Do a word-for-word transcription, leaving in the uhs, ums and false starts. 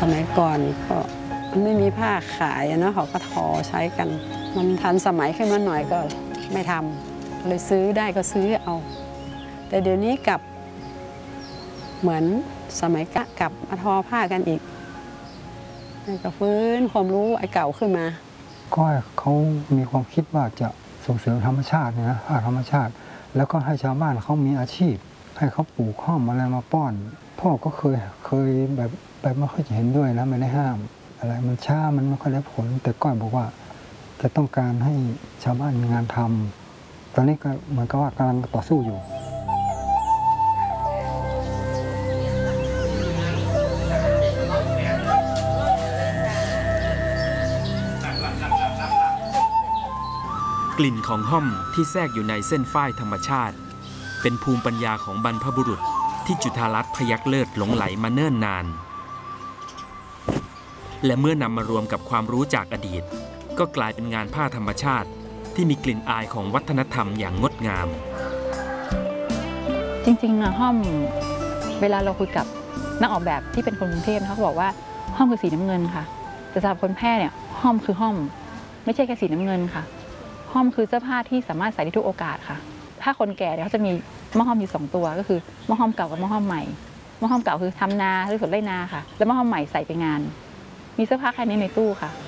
มัยก่อนก็มันไม่มีผ้าขายเนาะเขาก็ทอใช้กันมันทันสมัยขึ้นมาหน่อยก็ไม่ทำเลยซื้อได้ก็ซื้อเอาแต่เดี๋ยวนี้กลับเหมือนสมัยกะกลับมาทอผ้ากันอีกก็ฟื้นความรู้ไอ้เก่าขึ้นมาก็เขามีความคิดว่าจะส่งเสริมธรรมชาตินะผ้าธรรมชาติแล้วก็ให้ชาวบ้านเขามีอาชีพให้เขาปลูกห้อมอะไรมาป้อนพ่อก็เคยเคยแบบแบบไม่ค่อยจะเห็นด้วยนะไม่ได้ห้ามอะไรมันช้ามันไม่ค่อยได้ผลแต่ก้อยบอกว่าจะต้องการให้ชาวบ้านมีงานทำตอนนี้ก็เหมือนกับว่ากำลังต่อสู้อยู่กลิ่นของห้อมที่แทรกอยู่ในเส้นฝ้ายธรรมชาติเป็นภูมิปัญญาของบรรพบุรุษที่จุฑารัตน์พยัคฆ์เลิศหลงไหลมาเนิ่นนานและเมื่อนำมารวมกับความรู้จากอดีตก็กลายเป็นงานผ้าธรรมชาติที่มีกลิ่นอายของวัฒนธรรมอย่างงดงามจริงๆนะห้อมเวลาเราคุยกับนักออกแบบที่เป็นคนกรุงเทพเขาบอกว่าห้อมคือสีน้ำเงินค่ะแต่สำหรับคนแพร่เนี่ยห้อมคือห้อมไม่ใช่แค่สีน้ำเงินค่ะห้อมคือเสื้อผ้าที่สามารถใส่ได้ทุกโอกาสค่ะถ้าคนแก่เนี่ยเขาจะมีหม้อห้อมอยู่สองตัวก็คือหม้อห้อมเก่ากับหม้อห้อมใหม่หม้อห้อมเก่าคือทำนาหรือสวนไร่นาค่ะแล้วหม้อห้อมใหม่ใส่ไปงานมีเสื้อผ้าแค่นี้ในตู้ค่ะ